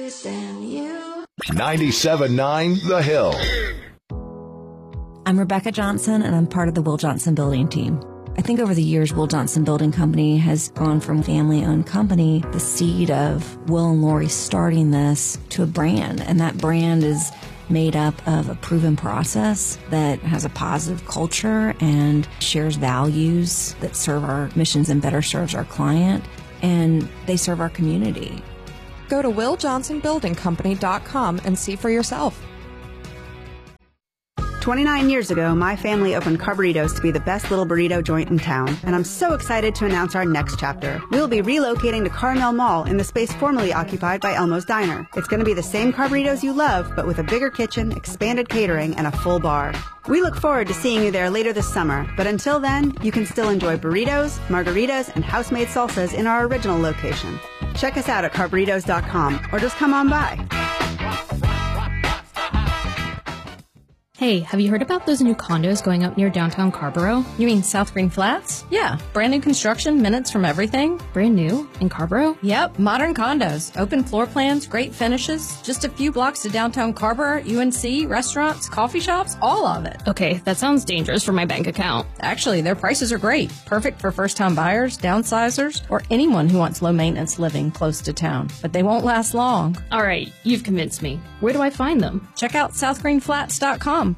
Than you. 97.9 The Hill. I'm Rebecca Johnson, and I'm part of the Will Johnson Building team. I think over the years, Will Johnson Building Company has gone from family-owned company, the seed of Will and Lori starting this, to a brand. And that brand is made up of a proven process that has a positive culture and shares values that serve our missions and better serves our client. And they serve our community. Go to WillJohnsonBuildingCompany.com and see for yourself. 29 years ago, my family opened Carburritos to be the best little burrito joint in town, and I'm so excited to announce our next chapter. We'll be relocating to Carmel Mall in the space formerly occupied by Elmo's Diner. It's going to be the same Carburritos you love, but with a bigger kitchen, expanded catering, and a full bar. We look forward to seeing you there later this summer, but until then, you can still enjoy burritos, margaritas, and house-made salsas in our original location. Check us out at Carburritos.com, or just come on by. Hey, have you heard about those new condos going up near downtown Carborough? You mean South Green Flats? Yeah, brand new construction, minutes from everything. Brand new? In Carborough? Yep, modern condos, open floor plans, great finishes, just a few blocks to downtown Carborough, UNC, restaurants, coffee shops, all of it. Okay, that sounds dangerous for my bank account. Actually, their prices are great, perfect for first-time buyers, downsizers, or anyone who wants low-maintenance living close to town. But they won't last long. All right, you've convinced me. Where do I find them? Check out southgreenflats.com.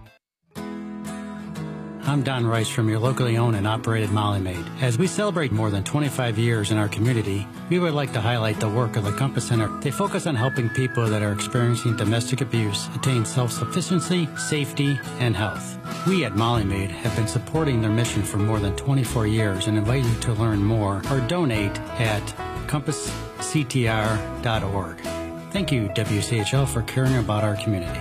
I'm Don Rice from your locally owned and operated Molly Maid. As we celebrate more than 25 years in our community, we would like to highlight the work of the Compass Center. They focus on helping people that are experiencing domestic abuse attain self-sufficiency, safety, and health. We at Molly Maid have been supporting their mission for more than 24 years and invite you to learn more or donate at compassctr.org. Thank you, WCHL, for caring about our community.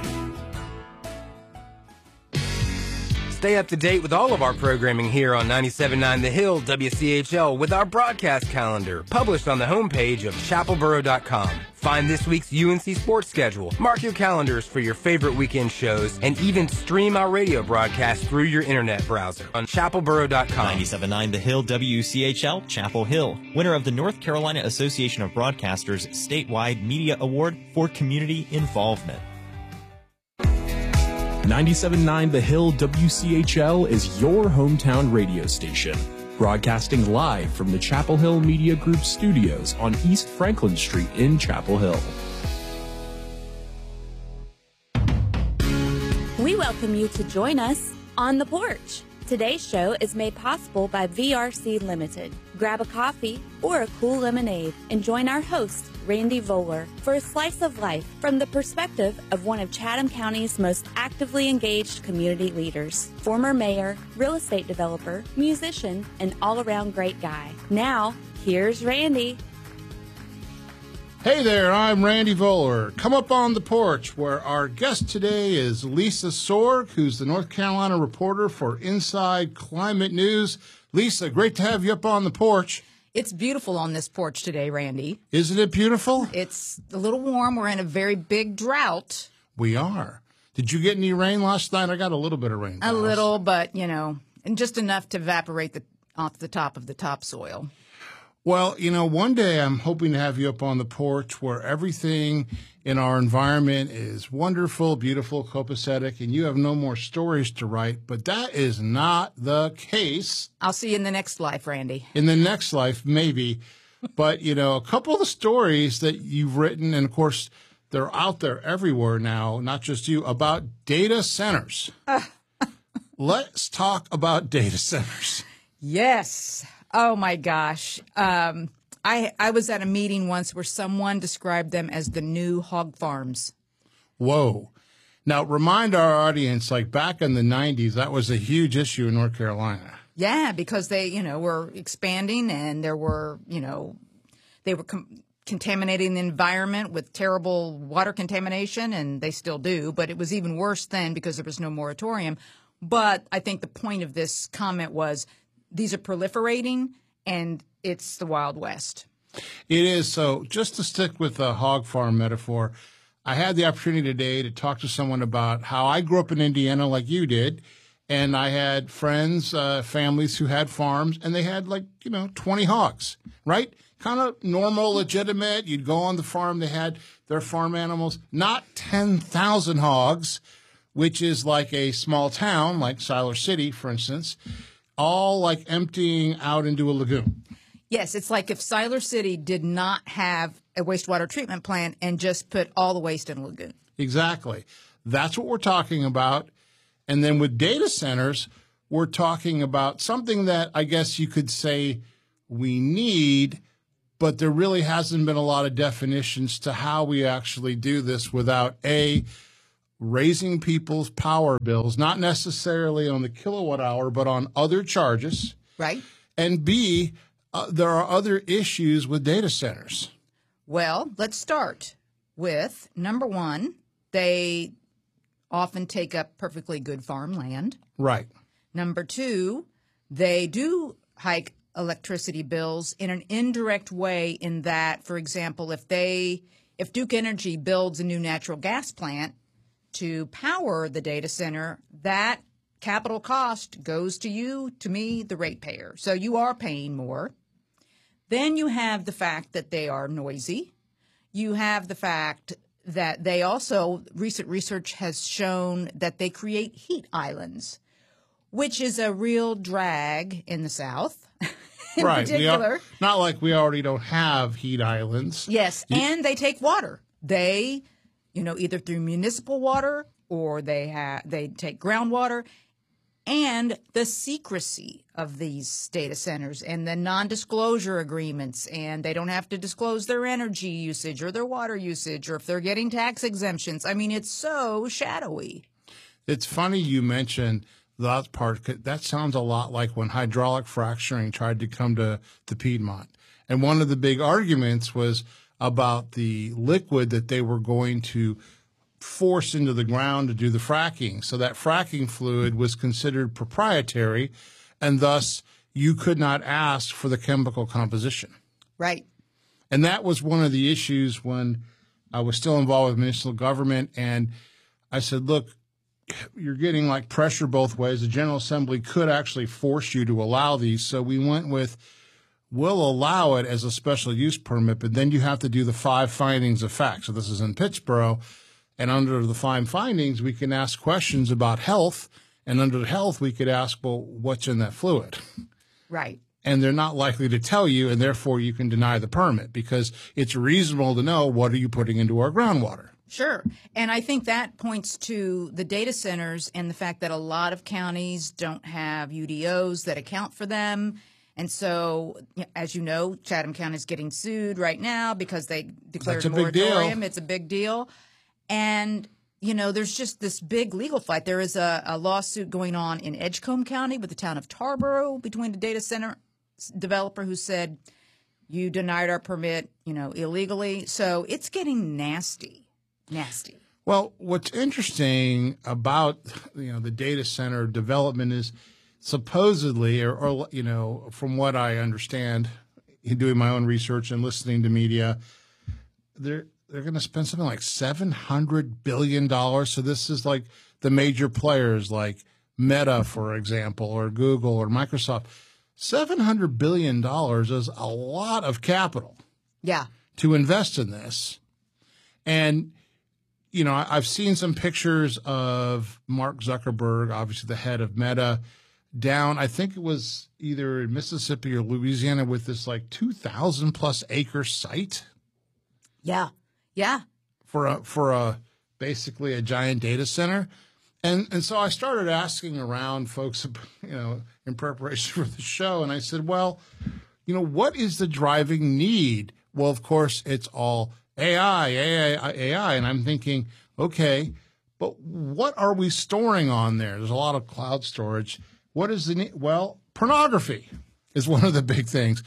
Stay up to date with all of our programming here on 97.9 The Hill, WCHL, with our broadcast calendar, published on the homepage of chapelboro.com. Find this week's UNC sports schedule, mark your calendars for your favorite weekend shows, and even stream our radio broadcast through your internet browser on chapelboro.com. 97.9 The Hill, WCHL, Chapel Hill, winner of the North Carolina Association of Broadcasters statewide media award for community involvement. 97.9 The Hill WCHL is your hometown radio station, broadcasting live from the Chapel Hill Media Group studios on East Franklin Street in Chapel Hill. We welcome you to join us on the porch. Today's show is made possible by VRC Limited. Grab a coffee or a cool lemonade and join our host, Randy Voller, for a slice of life from the perspective of one of Chatham County's most actively engaged community leaders, former mayor, real estate developer, musician, and all-around great guy. Now, here's Randy. Hey there, I'm Randy Voller. Come up on the porch, where our guest today is Lisa Sorg, who's the North Carolina reporter for Inside Climate News. Lisa, great to have you up on the porch. It's beautiful on this porch today, Randy. Isn't it beautiful? It's a little warm. We're in a very big drought. We are. Did you get any rain last night? I got a little bit of rain. A little, but, and just enough to evaporate off the top of the topsoil. Well, one day I'm hoping to have you up on the porch where everything in our environment is wonderful, beautiful, copacetic, and you have no more stories to write. But that is not the case. I'll see you in the next life, Randy. In the next life, maybe. But, a couple of the stories that you've written, and of course, they're out there everywhere now, not just you, about data centers. Let's talk about data centers. Yes. Oh, my gosh. I was at a meeting once where someone described them as the new hog farms. Whoa. Now, remind our audience, back in the 90s, that was a huge issue in North Carolina. Yeah, because they, were expanding and there were, they were contaminating the environment with terrible water contamination, and they still do. But it was even worse then because there was no moratorium. But I think the point of this comment was these are proliferating, and it's the Wild West. It is. So just to stick with the hog farm metaphor, I had the opportunity today to talk to someone about how I grew up in Indiana like you did, and I had friends, families who had farms, and they had 20 hogs, right? kind of normal, legitimate. You'd go on the farm. They had their farm animals, not 10,000 hogs, which is like a small town, like Siler City, for instance, all like emptying out into a lagoon. Yes, it's like if Siler City did not have a wastewater treatment plant and just put all the waste in a lagoon. Exactly. That's what we're talking about. And then with data centers, we're talking about something that I guess you could say we need, but there really hasn't been a lot of definitions to how we actually do this without A, raising people's power bills, not necessarily on the kilowatt hour, but on other charges. Right. And B, there are other issues with data centers. Well, let's start with number one, they often take up perfectly good farmland. Right. Number two, they do hike electricity bills in an indirect way in that, for example, if Duke Energy builds a new natural gas plant to power the data center, that capital cost goes to you, to me, the ratepayer. So you are paying more. Then you have the fact that they are noisy. You have the fact that they also, recent research has shown that they create heat islands, which is a real drag in the South. In right. particular. Not like we already don't have heat islands. Yes, and they take water. They, either through municipal water or they take groundwater. And the secrecy of these data centers and the non-disclosure agreements, and they don't have to disclose their energy usage or their water usage or if they're getting tax exemptions. I mean, it's so shadowy. It's funny you mentioned that part. That sounds a lot like when hydraulic fracturing tried to come to Piedmont. And one of the big arguments was about the liquid that they were going to force into the ground to do the fracking. So that fracking fluid was considered proprietary, and thus you could not ask for the chemical composition. Right. And that was one of the issues when I was still involved with municipal government. And I said, look, you're getting like pressure both ways. The General Assembly could actually force you to allow these. So we went with, we'll allow it as a special use permit, but then you have to do the 5 findings of fact. So this is in Pittsboro. And under the 5 findings, we can ask questions about health. And under the health, we could ask, well, what's in that fluid? Right. And they're not likely to tell you, and therefore you can deny the permit because it's reasonable to know what are you putting into our groundwater. Sure. And I think that points to the data centers and the fact that a lot of counties don't have UDOs that account for them. And so, as you know, Chatham County is getting sued right now because they declared a moratorium. It's a big deal. And, there's just this big legal fight. There is a lawsuit going on in Edgecombe County with the town of Tarboro between the data center developer who said, you denied our permit, illegally. So it's getting nasty. Nasty. Well, what's interesting about, the data center development is supposedly, or from what I understand, in doing my own research and listening to media, they're going to spend something like $700 billion. So this is like the major players like Meta, for example, or Google or Microsoft. $700 billion is a lot of capital. Yeah. To invest in this. And, I've seen some pictures of Mark Zuckerberg, obviously the head of Meta, down, I think it was either in Mississippi or Louisiana with this like 2,000 plus acre site. Yeah. Yeah. For a basically a giant data center. And so I started asking around folks, in preparation for the show. And I said, well, what is the driving need? Well, of course, it's all AI. And I'm thinking, okay, but what are we storing on there? There's a lot of cloud storage. What is the need? Well, pornography is one of the big things,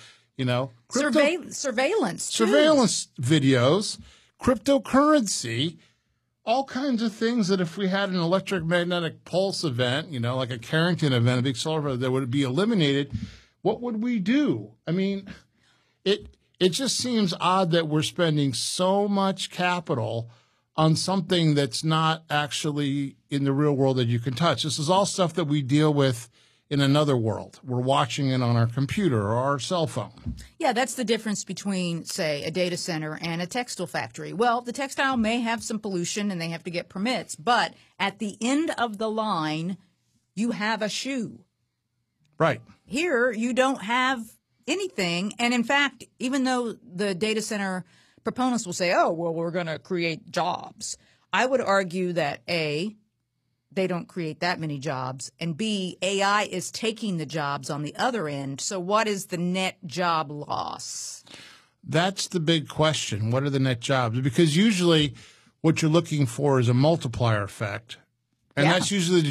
surveillance too. Surveillance videos, cryptocurrency, all kinds of things that if we had an electromagnetic pulse event, like a Carrington event, a big solar that would be eliminated, what would we do? I mean, it just seems odd that we're spending so much capital on something that's not actually in the real world that you can touch. This is all stuff that we deal with in another world. We're watching it on our computer or our cell phone. Yeah, that's the difference between, say, a data center and a textile factory. Well, the textile may have some pollution and they have to get permits, but at the end of the line, you have a shoe. Right. Here, you don't have anything. And in fact, even though the data center proponents will say, oh, well, we're going to create jobs, I would argue that A, they don't create that many jobs, and B, AI is taking the jobs on the other end. So what is the net job loss? That's the big question. What are the net jobs? Because usually what you're looking for is a multiplier effect. And that's usually the